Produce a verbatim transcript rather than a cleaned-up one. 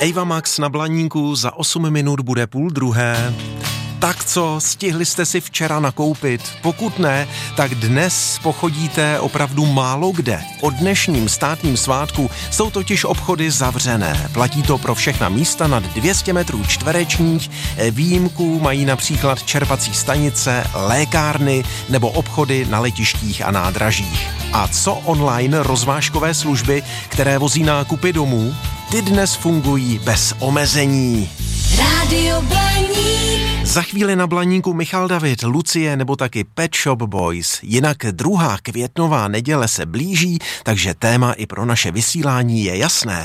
Ava Max na Blaníku, za osm minut bude půl druhé. Tak co, stihli jste si včera nakoupit? Pokud ne, tak dnes pochodíte opravdu málo kde. O dnešním státním svátku jsou totiž obchody zavřené. Platí to pro všechna místa nad dvě stě metrů čtverečních. Výjimku mají například čerpací stanice, lékárny nebo obchody na letištích a nádražích. A co online rozvážkové služby, které vozí nákupy domů? Ty dnes fungují bez omezení. Rádio Blaník. Za chvíli na Blaníku Michal David, Lucie nebo taky Pet Shop Boys. Jinak druhá květnová neděle se blíží, takže téma i pro naše vysílání je jasné.